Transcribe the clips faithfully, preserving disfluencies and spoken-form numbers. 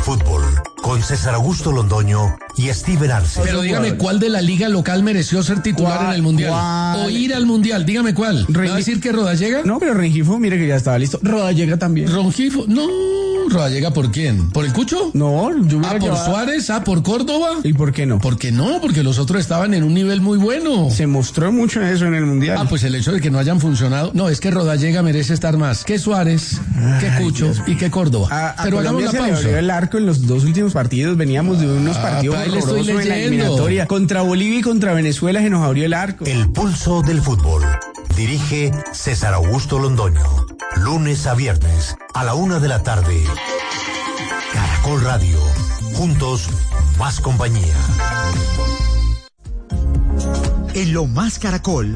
fútbol, con César Augusto Londoño y Steven Arce. Pero dígame, ¿cuál de la liga local mereció ser titular ¿Cuál, en el Mundial? cuál? O ir al Mundial, dígame cuál. ¿Me va a decir que Rodallega? No, pero Rengifo, mire que ya estaba listo. Rodallega también. Rengifo, no. ¿Rodallega por quién? ¿Por el Cucho? No, yo hubiera Ah, por llevado... Suárez, ah, por Córdoba. ¿Y por qué no? ¿Por qué no? Porque los otros estaban en un nivel muy bueno. Se mostró mucho eso en el Mundial. Ah, pues el hecho de que no hayan funcionado. No, es que Rodallega merece estar más que Suárez, que Ay, Cucho Dios y que Córdoba. A, a Pero hagamos Colombia la se le pausa. abrió el arco en los dos últimos partidos. Veníamos de unos Ah, partidos ahí le estoy horrorosos en la leyendo. eliminatoria. Contra Bolivia y contra Venezuela se nos abrió el arco. El pulso del fútbol. Dirige César Augusto Londoño. Lunes a viernes a la una de la tarde. Caracol Radio. Juntos, más compañía. En Lo Más Caracol,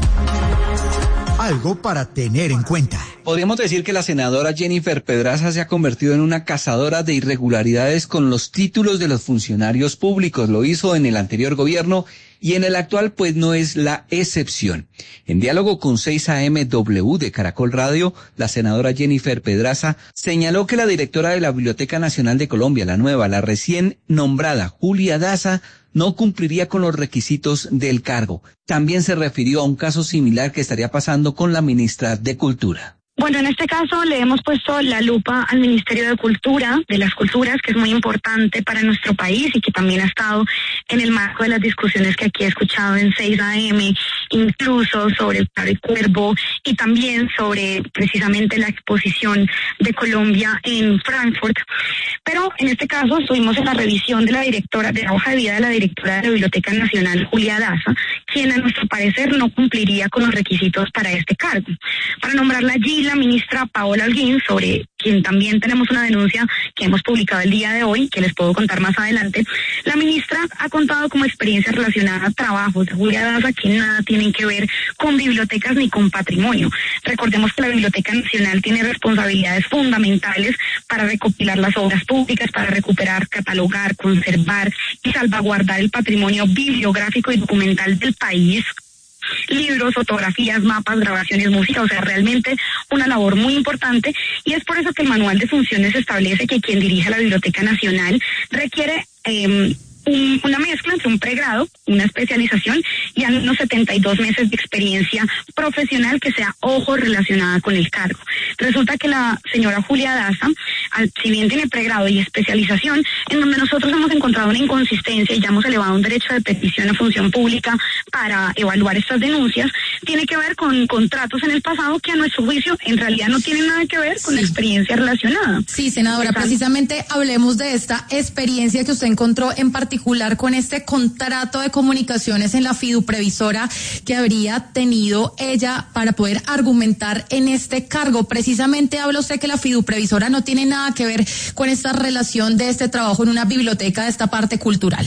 algo para tener en cuenta. Podríamos decir que la senadora Jennifer Pedraza se ha convertido en una cazadora de irregularidades con los títulos de los funcionarios públicos. Lo hizo en el anterior gobierno y en el actual pues no es la excepción. En diálogo con seis A M W de Caracol Radio, la senadora Jennifer Pedraza señaló que la directora de la Biblioteca Nacional de Colombia, la nueva, la recién nombrada Julia Daza, no cumpliría con los requisitos del cargo. También se refirió a un caso similar que estaría pasando con la ministra de Cultura. Bueno, en este caso le hemos puesto la lupa al Ministerio de Cultura, de las Culturas, que es muy importante para nuestro país y que también ha estado en el marco de las discusiones que aquí he escuchado en seis A M, incluso sobre el Claro y Cuervo y también sobre precisamente la exposición de Colombia en Frankfurt. Pero en este caso estuvimos en la revisión de la directora, de la hoja de vida de la directora de la Biblioteca Nacional, Julia Daza, quien a nuestro parecer no cumpliría con los requisitos para este cargo. Para nombrarla allí, la ministra Paola Holguín, sobre quien también tenemos una denuncia que hemos publicado el día de hoy, que les puedo contar más adelante, la ministra ha contado como experiencia relacionada a trabajos de Julia Daza que nada tienen que ver con bibliotecas ni con patrimonio. Recordemos que la Biblioteca Nacional tiene responsabilidades fundamentales para recopilar las obras públicas, para recuperar, catalogar, conservar y salvaguardar el patrimonio bibliográfico y documental del país. Libros, fotografías, mapas, grabaciones, música, o sea, realmente una labor muy importante, y es por eso que el manual de funciones establece que quien dirige la Biblioteca Nacional requiere eh, un, una mezcla entre un pregrado, una especialización y al menos setenta y dos meses de experiencia profesional que sea, ojo, relacionada con el cargo. Resulta que la señora Julia Daza, al, si bien tiene pregrado y especialización, en donde nosotros hemos encontrado una inconsistencia y ya hemos elevado un derecho de petición a función pública para evaluar estas denuncias, tiene que ver con contratos en el pasado que a nuestro juicio en realidad no tienen nada que ver con sí. la experiencia relacionada. Sí, senadora, precisamente hablemos de esta experiencia que usted encontró en particular con este contrato de comunicaciones en la fiduprevisora que habría tenido ella para poder argumentar en este cargo. Precisamente habla usted que la fiduprevisora no tiene nada que ver con esta relación de este trabajo en una biblioteca de esta parte cultural.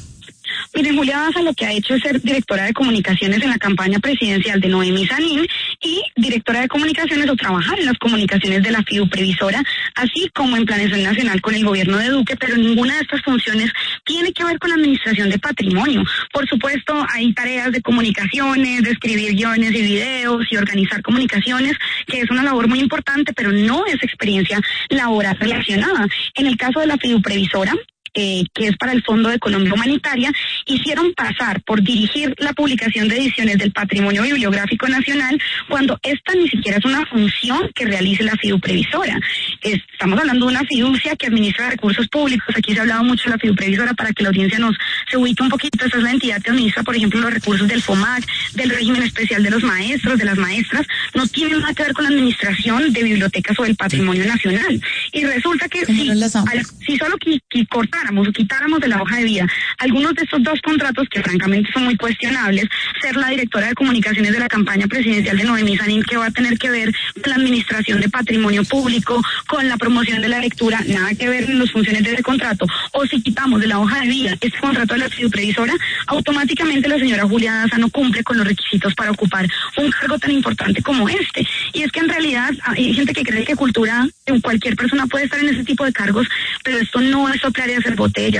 Miren, Julia Daza lo que ha hecho es ser directora de comunicaciones en la campaña presidencial de Noemí Sanín y directora de comunicaciones o trabajar en las comunicaciones de la fiduprevisora, así como en planeación nacional con el gobierno de Duque, pero ninguna de estas funciones tiene que ver con la administración de patrimonio. Por supuesto, hay tareas de comunicaciones, de escribir guiones y videos y organizar comunicaciones, que es una labor muy importante, pero no es experiencia laboral relacionada. En el caso de la fiduprevisora, Eh, que es para el Fondo de Colombia Humanitaria, hicieron pasar por dirigir la publicación de ediciones del Patrimonio Bibliográfico Nacional, cuando esta ni siquiera es una función que realice la fiduprevisora. Estamos hablando de una fiducia que administra recursos públicos. Aquí se ha hablado mucho de la fiduprevisora para que la audiencia nos se ubique un poquito. Esta es la entidad que administra, por ejemplo, los recursos del FOMAC, del régimen especial de los maestros, de las maestras. No tiene nada que ver con la administración de bibliotecas o del patrimonio nacional. Y resulta que si, al, si solo qui, qui cortáramos o quitáramos de la hoja de vida algunos de estos dos contratos, que francamente son muy cuestionables, ser la directora de comunicaciones de la campaña presidencial de Noemí Sanín, que va a tener que ver con la administración de patrimonio público, con la promoción de la lectura, nada que ver en las funciones de ese contrato, o si quitamos de la hoja de vida este contrato de la fiduprevisora, automáticamente la señora Julia Daza no cumple con los requisitos para ocupar un cargo tan importante como este. Y es que en realidad hay gente que cree que cultura, cualquier persona puede estar en ese tipo de cargos, pero esto no es soplar y hacer botellas.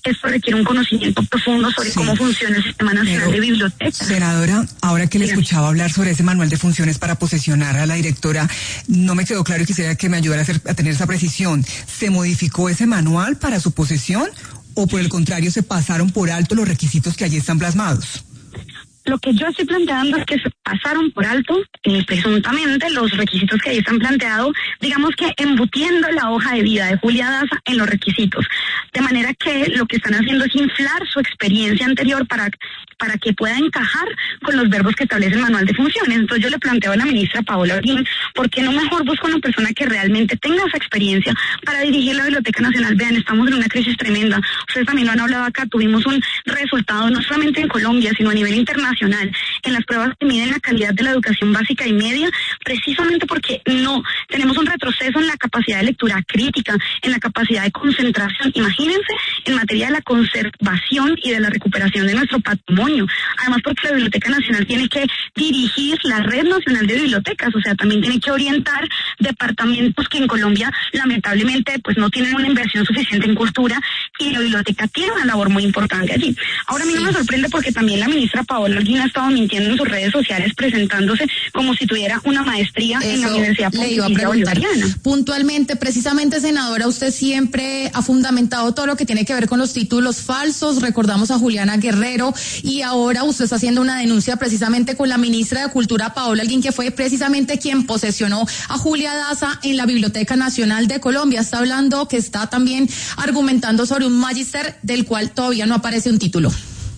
esto requiere un conocimiento profundo sobre sí. cómo funciona el Sistema Nacional Pero, de Bibliotecas. Senadora, ahora que le sí. escuchaba hablar sobre ese manual de funciones para posesionar a la directora, no me quedó claro y quisiera que me ayudara a, hacer, a tener esa precisión. ¿Se modificó ese manual para su posesión o por el contrario se pasaron por alto los requisitos que allí están plasmados? Lo que yo estoy planteando es que se pasaron por alto, eh, presuntamente, los requisitos que ahí están planteados, digamos que embutiendo la hoja de vida de Julia Daza en los requisitos. De manera que lo que están haciendo es inflar su experiencia anterior para, para que pueda encajar con los verbos que establece el manual de funciones. Entonces yo le planteo a la ministra Paola Holguín, ¿por qué no mejor busca una persona que realmente tenga esa experiencia para dirigir la Biblioteca Nacional? Vean, estamos en una crisis tremenda. Ustedes también lo han hablado acá, tuvimos un resultado no solamente en Colombia, sino a nivel internacional, en las pruebas que miden la calidad de la educación básica y media, precisamente porque no tenemos un retroceso en la capacidad de lectura crítica, en la capacidad de concentración. Imagínense, en materia de la conservación y de la recuperación de nuestro patrimonio. Además, porque la Biblioteca Nacional tiene que dirigir la Red Nacional de Bibliotecas, o sea, también tiene que orientar departamentos que en Colombia, lamentablemente, pues no tienen una inversión suficiente en cultura, y la biblioteca tiene una labor muy importante allí. Ahora, a mí no me sorprende porque también la ministra Paola Holguín ha estado mintiendo en sus redes sociales, presentándose como si tuviera una maestría Eso en la Universidad Pontificia Bolivariana. Puntualmente, precisamente, senadora, usted siempre ha fundamentado todo lo que tiene que ver con los títulos falsos. Recordamos a Juliana Guerrero y ahora usted está haciendo una denuncia precisamente con la ministra de Cultura, Paola Holguín, que fue precisamente quien posesionó a Julia Daza en la Biblioteca Nacional de Colombia. Está hablando que está también argumentando sobre un magíster del cual todavía no aparece un título.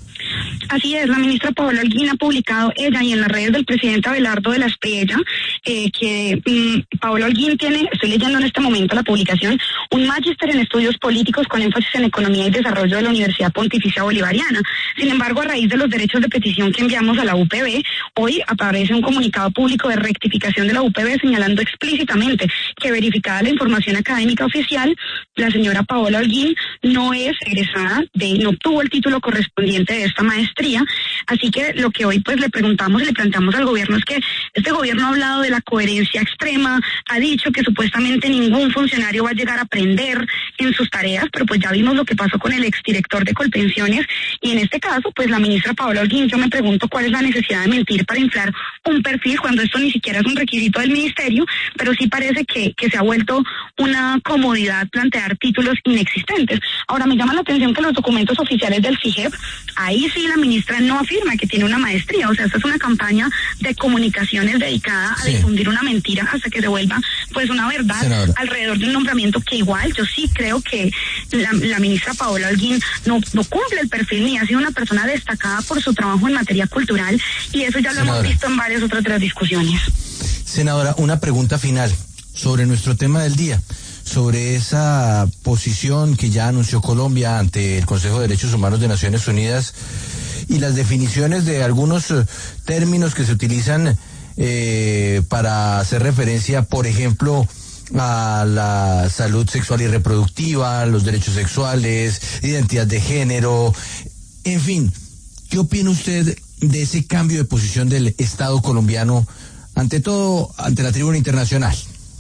Así es, la ministra Paola Holguín ha publicado ella y en las redes del presidente Abelardo de la Espriella, eh, que mm, Paola Holguín tiene, estoy leyendo en este momento la publicación, un magíster en estudios políticos con énfasis en economía y desarrollo de la Universidad Pontificia Bolivariana. Sin embargo, a raíz de los derechos de petición que enviamos a la U P B, hoy aparece un comunicado público de rectificación de la U P B señalando explícitamente que, verificada la información académica oficial, la señora Paola Holguín no es egresada de, no obtuvo el título correspondiente de esta maestría. Así que lo que hoy pues le preguntamos y le planteamos al gobierno es que este gobierno ha hablado de la coherencia extrema, ha dicho que supuestamente ningún funcionario va a llegar a aprender en sus tareas, pero pues ya vimos lo que pasó con el exdirector de Colpensiones, y en este caso pues la ministra Paola Holguín, yo me pregunto cuál es la necesidad de mentir para inflar un perfil cuando esto ni siquiera es un requisito del ministerio, pero sí parece que, que se ha vuelto una comodidad plantear títulos inexistentes. Ahora, me llama la atención que los documentos oficiales del CIGEP, ahí sí la ministra no afirma que tiene una maestría, o sea, esta es una campaña de comunicaciones dedicada a sí. difundir una mentira hasta que se vuelva pues una verdad Senadora. alrededor de un nombramiento que igual yo sí creo que la, la ministra Paola Holguín no, no cumple el perfil ni ha sido una persona destacada por su trabajo en materia cultural, y eso ya lo Senadora. hemos visto en varias otras de las discusiones. Senadora, una pregunta final sobre nuestro tema del día, sobre esa posición que ya anunció Colombia ante el Consejo de Derechos Humanos de Naciones Unidas y las definiciones de algunos eh, términos que se utilizan eh, para hacer referencia, por ejemplo, a la salud sexual y reproductiva, los derechos sexuales, identidad de género, en fin. ¿Qué opina usted de ese cambio de posición del Estado colombiano, ante todo ante la tribuna internacional?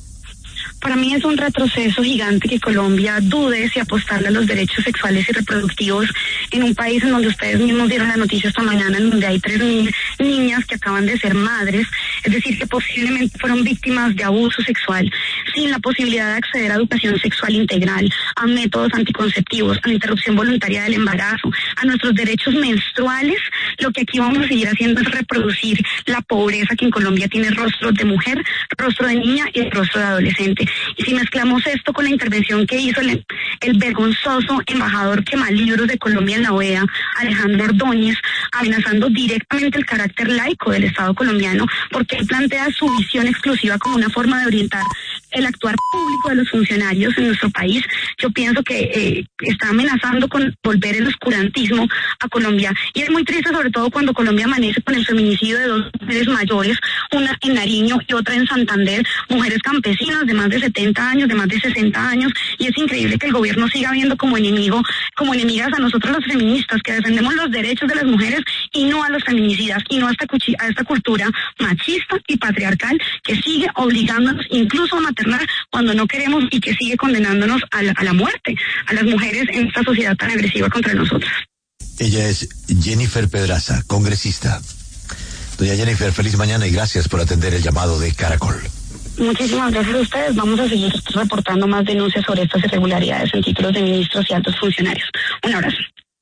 Para mí es un retroceso gigante que Colombia dude si apostarle a los derechos sexuales y reproductivos en un país en donde ustedes mismos dieron la noticia esta mañana, en donde hay tres ni- niñas que acaban de ser madres, es decir, que posiblemente fueron víctimas de abuso sexual, sin la posibilidad de acceder a educación sexual integral, a métodos anticonceptivos, a la interrupción voluntaria del embarazo, a nuestros derechos menstruales. Lo que aquí vamos a seguir haciendo es reproducir la pobreza que en Colombia tiene rostro de mujer, rostro de niña y rostro de adolescente. Y si mezclamos esto con la intervención que hizo el, el vergonzoso embajador quemalibros de Colombia en la O E A, Alejandro Ordóñez, amenazando directamente el carácter laico del Estado colombiano, porque él plantea su visión exclusiva como una forma de orientar el actuar público de los funcionarios en nuestro país, yo pienso que eh, está amenazando con volver el oscurantismo a Colombia. Y es muy triste, sobre todo cuando Colombia amanece con el feminicidio de dos mujeres mayores, una en Nariño y otra en Santander, mujeres campesinas de más de setenta años, de más de sesenta años, y es increíble que el gobierno siga viendo como enemigo, como enemigas a nosotros las feministas, que defendemos los derechos de las mujeres y no a los feminicidas, y no a esta, cuchi- a esta cultura machista y patriarcal que sigue obligándonos incluso a matar externar cuando no queremos y que sigue condenándonos a la, a la muerte, a las mujeres en esta sociedad tan agresiva contra nosotras. Ella es Jennifer Pedraza, congresista. Doña Jennifer, feliz mañana y gracias por atender el llamado de Caracol. Muchísimas gracias a ustedes. Vamos a seguir reportando más denuncias sobre estas irregularidades en títulos de ministros y altos funcionarios. Un abrazo.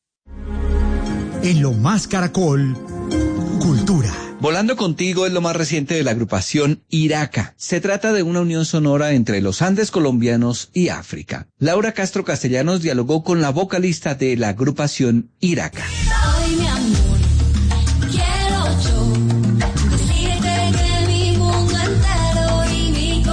En Lo Más Caracol, cultura. Volando contigo es lo más reciente de la agrupación Iraca. Se trata de una unión sonora entre los Andes colombianos y África. Laura Castro Castellanos dialogó con la vocalista de la agrupación Iraca. Ay, mi amor, quiero yo decirte que mi mundo entero y mi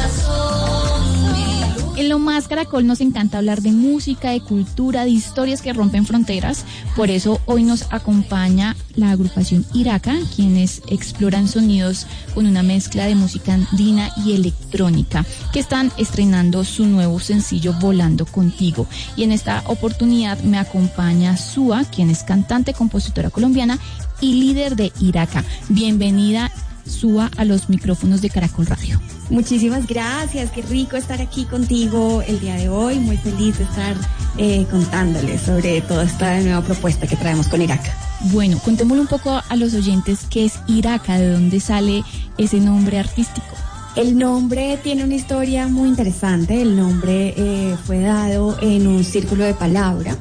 corazón, mi luz. En Lo Más Caracol nos encanta hablar de música, de cultura, de historias que rompen fronteras. Por eso hoy nos acompaña la agrupación Iraca, quienes exploran sonidos con una mezcla de música andina y electrónica, que están estrenando su nuevo sencillo Volando Contigo. Y en esta oportunidad me acompaña Sua, quien es cantante, compositora colombiana y líder de Iraca. Bienvenida, Sua, a los micrófonos de Caracol Radio. Muchísimas gracias, qué rico estar aquí contigo el día de hoy, muy feliz de estar eh, contándoles sobre toda esta nueva propuesta que traemos con Iraca. Bueno, contémosle un poco a los oyentes qué es Iraca, de dónde sale ese nombre artístico. El nombre tiene una historia muy interesante, el nombre eh, fue dado en un círculo de palabra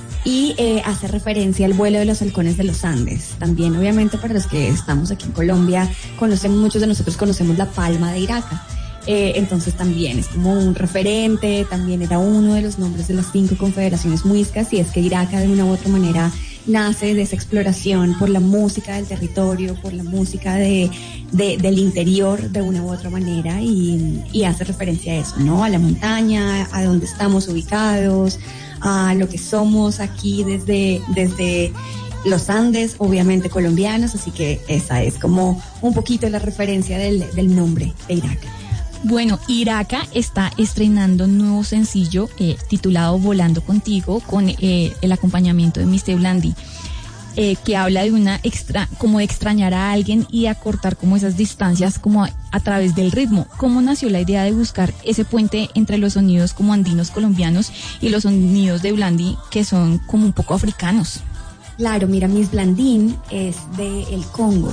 y eh, hace referencia al vuelo de los halcones de los Andes. También, obviamente, para los que estamos aquí en Colombia, conocemos, muchos de nosotros conocemos la palma de Iraca. Eh, entonces también es como un referente, también era uno de los nombres de las cinco confederaciones muiscas, y es que Iraca de una u otra manera nace de esa exploración por la música del territorio, por la música de, de, del interior de una u otra manera, y, y hace referencia a eso, ¿no? A la montaña, a donde estamos ubicados, a lo que somos aquí desde, desde los Andes, obviamente colombianos, así que esa es como un poquito la referencia del, del nombre de Iraca. Bueno, Iraca está estrenando un nuevo sencillo eh, titulado Volando Contigo, con eh, el acompañamiento de mister Blandi, eh, que habla de una extra, como de extrañar a alguien y acortar como esas distancias como a, a través del ritmo. ¿Cómo nació la idea de buscar ese puente entre los sonidos como andinos colombianos y los sonidos de Blandi, que son como un poco africanos? Claro, mira, Miss Blandín es de el Congo.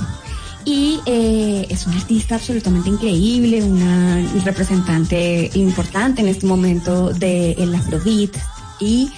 Y eh, es una artista absolutamente increíble, una representante importante en este momento del Afrobeat. Y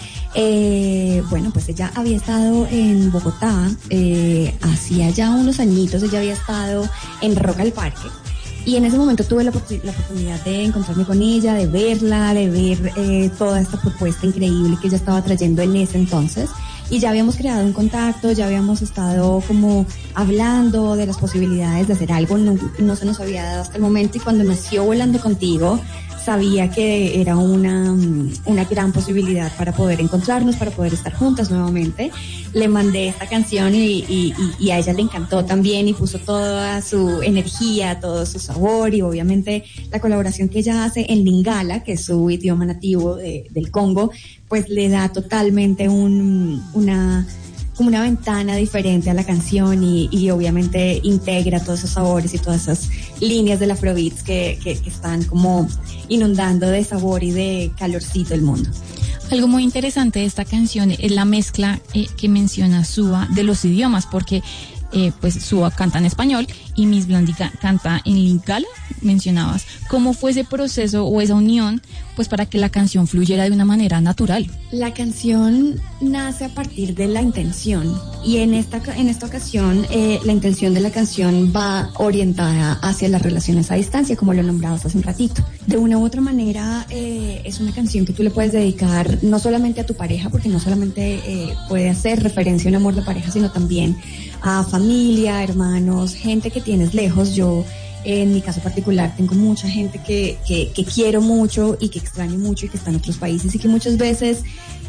eh, bueno, pues ella había estado en Bogotá, eh, hacía ya unos añitos, ella había estado en Rock al Parque. Y en ese momento tuve la, la oportunidad de encontrarme con ella, de verla, de ver eh, toda esta propuesta increíble que ella estaba trayendo en ese entonces. Y ya habíamos creado un contacto, ya habíamos estado como hablando de las posibilidades de hacer algo, no, no se nos había dado hasta el momento, y cuando nació Volando Contigo, sabía que era una, una gran posibilidad para poder encontrarnos, para poder estar juntas nuevamente. Le mandé esta canción y, y, y a ella le encantó también, y puso toda su energía, todo su sabor, y obviamente la colaboración que ella hace en Lingala, que es su idioma nativo de, del Congo, pues le da totalmente un, una, como una ventana diferente a la canción, y, y obviamente integra todos esos sabores y todas esas líneas del Afrobeats que, que, que están como inundando de sabor y de calorcito el mundo. Algo muy interesante de esta canción es la mezcla eh, que menciona Sua de los idiomas, porque eh, pues Sua canta en español y Miss Blandi canta en Lingala, mencionabas. ¿Cómo fue ese proceso o esa unión pues para que la canción fluyera de una manera natural? La canción nace a partir de la intención, y en esta en esta ocasión eh, la intención de la canción va orientada hacia las relaciones a distancia, como lo nombrabas hace un ratito. De una u otra manera eh, es una canción que tú le puedes dedicar no solamente a tu pareja, porque no solamente eh, puede hacer referencia a un amor de pareja, sino también a familia, hermanos, gente que tienes lejos. Yo en mi caso particular tengo mucha gente que, que, que quiero mucho y que extraño mucho y que está en otros países, y que muchas veces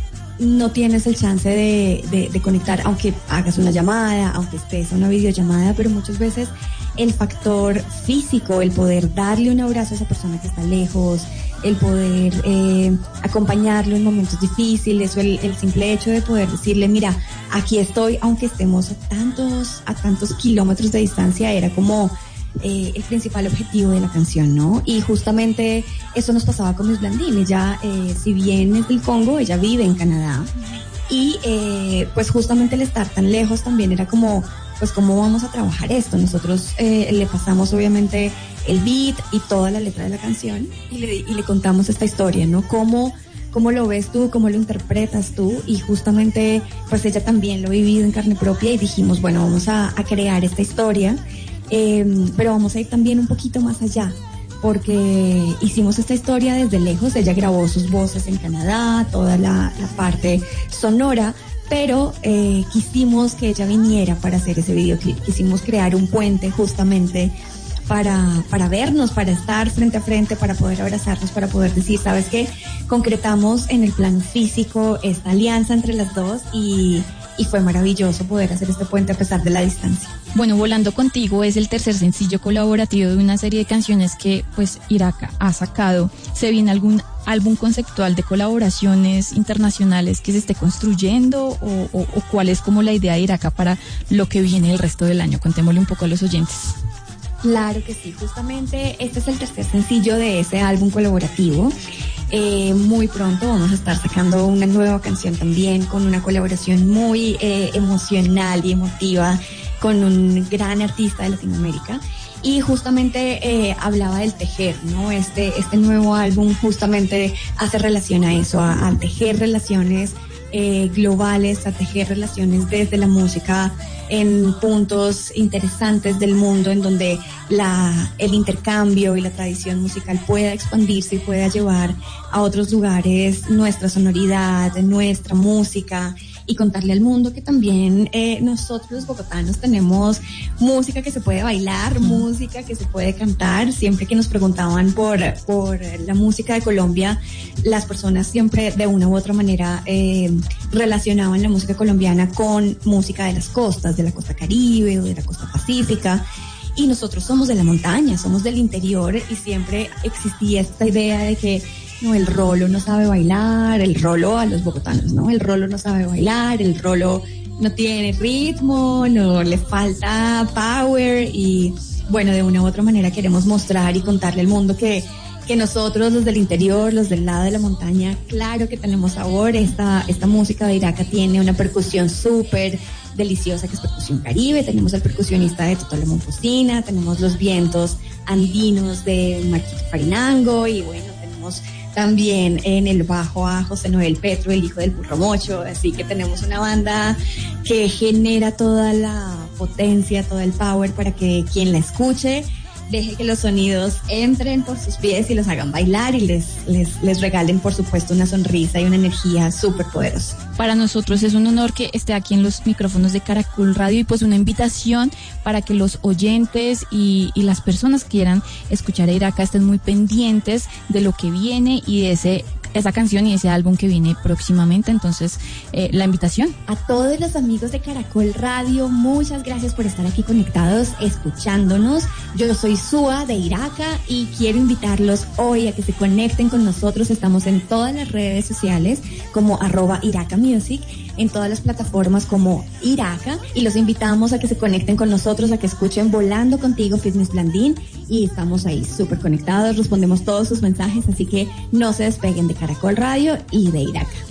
no tienes el chance de, de, de conectar, aunque hagas una llamada, aunque estés a una videollamada, pero muchas veces el factor físico, el poder darle un abrazo a esa persona que está lejos, el poder eh, acompañarlo en momentos difíciles, o el, el simple hecho de poder decirle, mira, aquí estoy, aunque estemos a tantos, a tantos kilómetros de distancia, era como eh, el principal objetivo de la canción, ¿no? Y justamente eso nos pasaba con Miss Blandín. Ella, eh, si bien es del Congo, ella vive en Canadá. Y eh, pues justamente el estar tan lejos también era como, pues cómo vamos a trabajar esto. Nosotros eh, le pasamos obviamente el beat y toda la letra de la canción y le, y le contamos esta historia, ¿no? Cómo, cómo lo ves tú, cómo lo interpretas tú, y justamente pues ella también lo ha vivido en carne propia y dijimos, bueno, vamos a, a crear esta historia, eh, pero vamos a ir también un poquito más allá, porque hicimos esta historia desde lejos. Ella grabó sus voces en Canadá, toda la, la parte sonora, pero eh, quisimos que ella viniera para hacer ese videoclip. Quisimos crear un puente justamente para, para vernos, para estar frente a frente, para poder abrazarnos, para poder decir, ¿sabes qué? Concretamos en el plano físico esta alianza entre las dos y... y fue maravilloso poder hacer este puente a pesar de la distancia. Bueno, Volando Contigo es el tercer sencillo colaborativo de una serie de canciones que pues Iraca ha sacado. ¿Se viene algún álbum conceptual de colaboraciones internacionales que se esté construyendo o, o, o cuál es como la idea de Iraca para lo que viene el resto del año? Contémosle un poco a los oyentes. Claro que sí, justamente este es el tercer sencillo de ese álbum colaborativo. Eh, muy pronto vamos a estar sacando una nueva canción también con una colaboración muy eh, emocional y emotiva con un gran artista de Latinoamérica. Y justamente eh, hablaba del tejer, ¿no? Este, este nuevo álbum justamente hace relación a eso, a, a tejer relaciones eh, globales, a tejer relaciones desde la música en puntos interesantes del mundo en donde la, el intercambio y la tradición musical pueda expandirse y pueda llevar a otros lugares nuestra sonoridad, nuestra música, y contarle al mundo que también eh, nosotros los bogotanos tenemos música que se puede bailar, mm. música que se puede cantar. Siempre que nos preguntaban por, por la música de Colombia, las personas siempre de una u otra manera eh, relacionaban la música colombiana con música de las costas, de la costa Caribe o de la costa Pacífica. Y nosotros somos de la montaña, somos del interior, y siempre existía esta idea de que no, el rolo no sabe bailar, el rolo a los bogotanos, ¿no? El rolo no sabe bailar, el rolo no tiene ritmo, no le falta power, y bueno, de una u otra manera queremos mostrar y contarle al mundo que, que nosotros, los del interior, los del lado de la montaña, claro que tenemos sabor. Esta, esta música de Iraca tiene una percusión súper deliciosa que es percusión caribe. Tenemos al percusionista de Totó la Momposina, tenemos los vientos andinos de Marquito Farinango, y bueno, tenemos también en el bajo a José Noel Petro, el hijo del burro mocho. Así que tenemos una banda que genera toda la potencia, todo el power para que quien la escuche deje que los sonidos entren por sus pies y los hagan bailar, y les, les, les regalen, por supuesto, una sonrisa y una energía súper poderosa. Para nosotros es un honor que esté aquí en los micrófonos de Caracol Radio, y pues una invitación para que los oyentes y, y las personas que quieran escuchar a Iraca estén muy pendientes de lo que viene y de ese esa canción y ese álbum que viene próximamente. Entonces, eh, la invitación. A todos los amigos de Caracol Radio, muchas gracias por estar aquí conectados, escuchándonos. Yo soy Sua de Iraca y quiero invitarlos hoy a que se conecten con nosotros. Estamos en todas las redes sociales como arroba Iraca Music, en todas las plataformas como Iraca, y los invitamos a que se conecten con nosotros, a que escuchen Volando Contigo, Miss Blandín, y estamos ahí súper conectados, respondemos todos sus mensajes, así que no se despeguen de Caracol Radio y de Iraca.